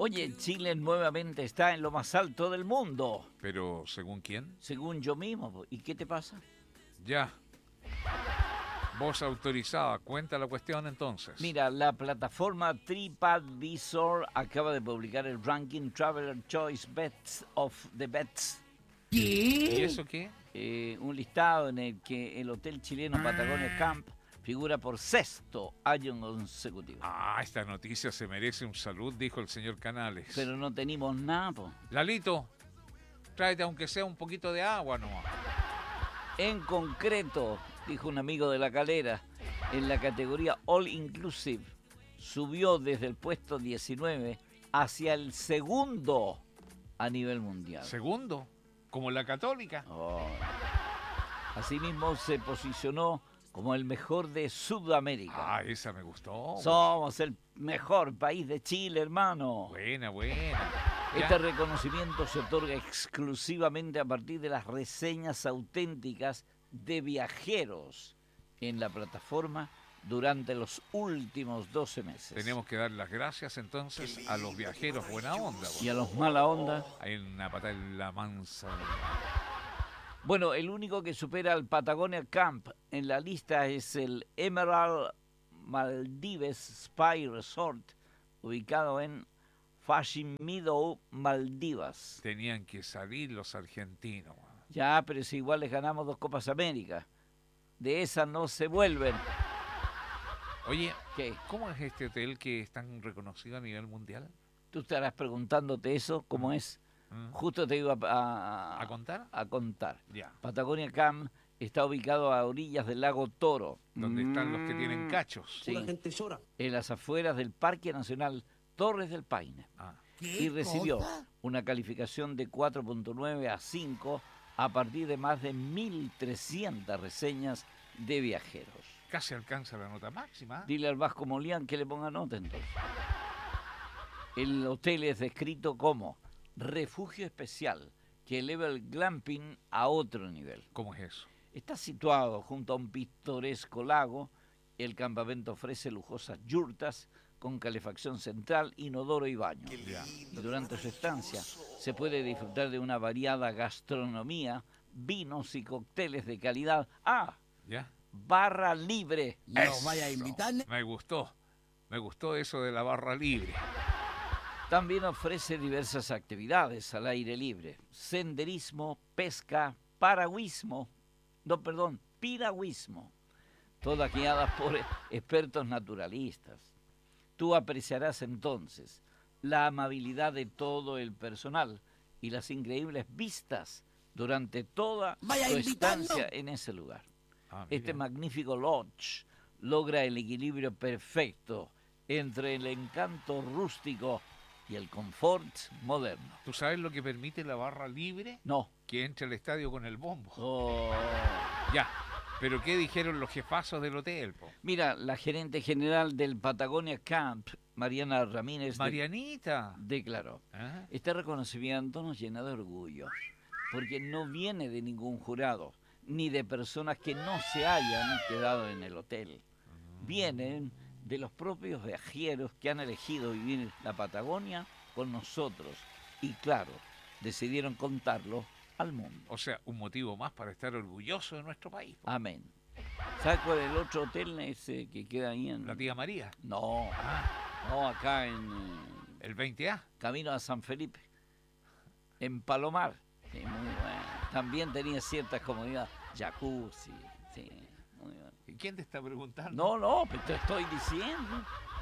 Oye, Chile nuevamente está en lo más alto del mundo. Pero, ¿según quién? Según yo mismo. ¿Y qué te pasa? Ya. Voz autorizada. Cuenta la cuestión entonces. Mira, la plataforma TripAdvisor acaba de publicar el ranking Traveler Choice Bets of the Bets. ¿Y eso qué? Un listado en el que el hotel chileno Patagonia Camp figura por sexto año consecutivo. Ah, esta noticia se merece un salud, dijo el señor Canales. Pero no tenemos nada, po. Lalito, tráete aunque sea un poquito de agua nomás. En concreto, dijo un amigo de La Calera, en la categoría All Inclusive subió desde el puesto 19 hacia el segundo a nivel mundial. ¿Segundo? ¿Como la Católica? Oh. Asimismo se posicionó como el mejor de Sudamérica. Ah, esa me gustó. Somos el mejor país de Chile, hermano. Buena, buena. Este reconocimiento se otorga exclusivamente a partir de las reseñas auténticas de viajeros en la plataforma durante los últimos 12 meses. Tenemos que dar las gracias entonces a los viajeros buena onda. Y a los mala onda. Hay una patada en la mansa. Bueno, el único que supera al Patagonia Camp en la lista es el Emerald Maldives Spa Resort, ubicado en Fashing Meadow, Maldivas. Tenían que salir los argentinos. Ya, pero si igual les ganamos 2 Copas América. De esas no se vuelven. Oye, ¿Qué? ¿cómo es este hotel que es tan reconocido a nivel mundial? Tú estarás preguntándote eso, ¿cómo es? Justo te iba ¿A contar? A contar. Ya. Patagonia Camp está ubicado a orillas del lago Toro. Donde están los que tienen cachos. Sí, La gente llora. en las afueras del Parque Nacional Torres del Paine. Ah. Y recibió una calificación de 4.9 a 5 a partir de más de 1.300 reseñas de viajeros. Casi alcanza la nota máxima. Dile al Vasco Molián que le ponga nota entonces. El hotel es descrito como refugio especial que eleva el glamping a otro nivel. ¿Cómo es eso? Está situado junto a un pintoresco lago. El campamento ofrece lujosas yurtas con calefacción central, inodoro y baño. Durante su estancia se puede disfrutar de una variada gastronomía, vinos y cócteles de calidad. ¡Ah! ¿Ya? Barra libre. ¿Nos vaya a invitar? Me gustó eso de la barra libre. También ofrece diversas actividades al aire libre. Senderismo, pesca, piragüismo. Todas guiadas por expertos naturalistas. Tú apreciarás entonces la amabilidad de todo el personal y las increíbles vistas durante toda tu estancia en ese lugar. Este magnífico lodge logra el equilibrio perfecto entre el encanto rústico y el confort moderno. ¿Tú sabes lo que permite la barra libre? No. Que entre al estadio con el bombo. Oh. Ya. ¿Pero qué dijeron los jefazos del hotel, po? Mira, la gerente general del Patagonia Camp, Mariana Ramírez, Marianita, declaró: ¿ah? Este reconocimiento nos llena de orgullo, porque no viene de ningún jurado, ni de personas que no se hayan quedado en el hotel. Vienen de los propios viajeros que han elegido vivir la Patagonia con nosotros. Y claro, decidieron contarlo al mundo. O sea, un motivo más para estar orgulloso de nuestro país, po. Amén. ¿Sabes cuál es el otro hotel ese que queda ahí en...? La tía María. No, Ah, no, acá en el 20A. camino a San Felipe, en Palomar. Sí, muy bueno. También tenía ciertas comodidades, jacuzzi, sí, muy bueno. ¿Quién te está preguntando? No, pero te estoy diciendo.